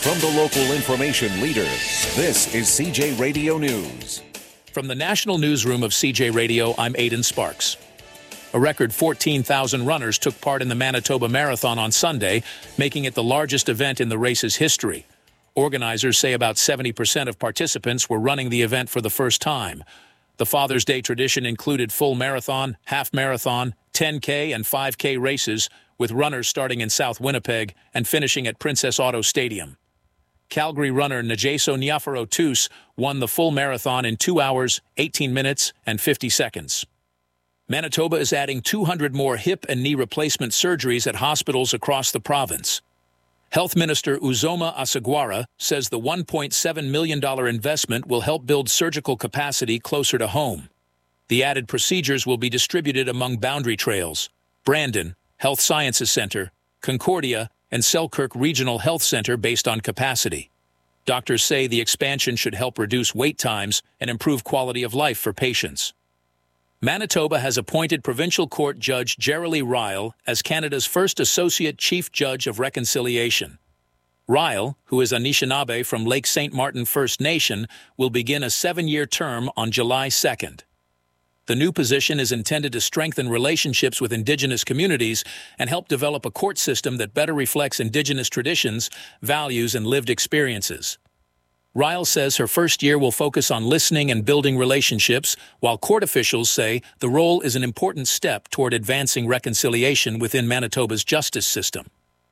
From the local information leader, this is CJ Radio News. From the National Newsroom of CJ Radio, I'm Aidan Sparks. A record 14,000 runners took part in the Manitoba Marathon on Sunday, making it the largest event in the race's history. Organizers say about 70% of participants were running the event for the first time. The Father's Day tradition included full marathon, half marathon, 10K and 5K races, with runners starting in South Winnipeg and finishing at Princess Auto Stadium. Calgary runner Najaso Niafaro-Tous won the full marathon in 2 hours, 18 minutes, and 50 seconds. Manitoba is adding 200 more hip and knee replacement surgeries at hospitals across the province. Health Minister Uzoma Asagwara says the $1.7 million investment will help build surgical capacity closer to home. The added procedures will be distributed among Boundary Trails, Brandon, Health Sciences Center, Concordia, and Selkirk Regional Health Center based on capacity. Doctors say the expansion should help reduce wait times and improve quality of life for patients. Manitoba has appointed Provincial Court Judge Jeremy Ryle as Canada's first Associate Chief Judge of Reconciliation. Ryle, who is Anishinaabe from Lake St. Martin First Nation, will begin a 7-year term on July 2nd. The new position is intended to strengthen relationships with Indigenous communities and help develop a court system that better reflects Indigenous traditions, values, and lived experiences. Ryle says her first year will focus on listening and building relationships, while court officials say the role is an important step toward advancing reconciliation within Manitoba's justice system.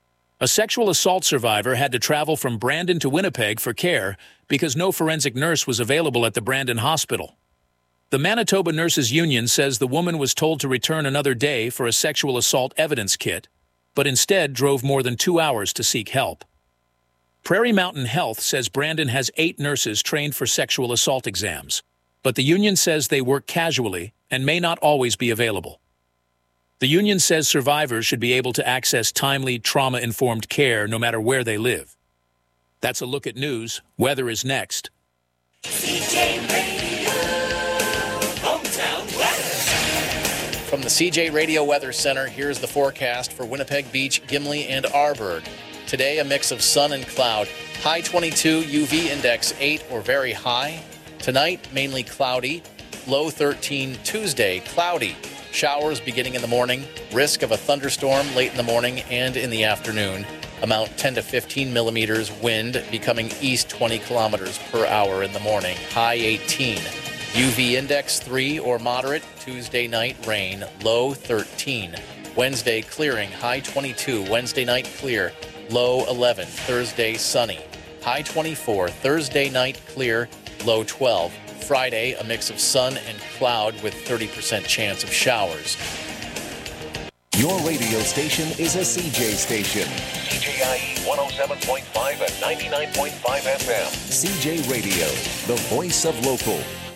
A sexual assault survivor had to travel from Brandon to Winnipeg for care because no forensic nurse was available at the Brandon Hospital. The Manitoba Nurses Union says the woman was told to return another day for a sexual assault evidence kit, but instead drove more than 2 hours to seek help. Prairie Mountain Health says Brandon has 8 nurses trained for sexual assault exams, but the union says they work casually and may not always be available. The union says survivors should be able to access timely, trauma-informed care no matter where they live. That's a look at news. Weather is next. CJ Radio, hometown weather. From the CJ Radio Weather Center, here's the forecast for Winnipeg Beach, Gimli, and Arborg. Today, a mix of sun and cloud. High 22, UV index 8 or very high. Tonight, mainly cloudy. Low 13, Tuesday, cloudy. Showers beginning in the morning. Risk of a thunderstorm late in the morning and in the afternoon. Amount 10 to 15 millimeters. Wind becoming east 20 kilometers per hour in the morning. High 18. UV index 3 or moderate. Tuesday night, rain. Low 13. Wednesday, clearing. High 22. Wednesday night, clear. Low 11. Thursday, sunny. High 24. Thursday night, clear. Low 12. Friday, a mix of sun and cloud with 30% chance of showers. Your radio station is a CJ station. CJIE 107.5 and 99.5 FM. CJ Radio, the voice of local.